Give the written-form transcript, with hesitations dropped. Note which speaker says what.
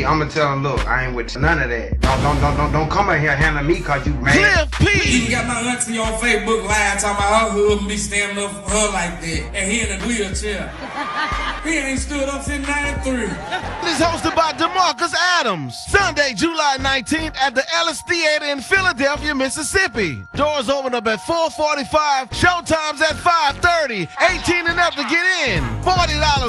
Speaker 1: I'ma tell him, look, I ain't with none of that. Don't come in here handling me cause you mad.
Speaker 2: Cliff P.
Speaker 3: You got my auntie on Facebook Live talking about her husband be standing up for her like that, and he in a wheelchair. He ain't stood up since '93.
Speaker 2: Is hosted by DeMarcus Adams. Sunday, July 19th at the Ellis Theater in Philadelphia, Mississippi. Doors open up at 4:45. Showtime's at 5:30. 18 and up to get in. $40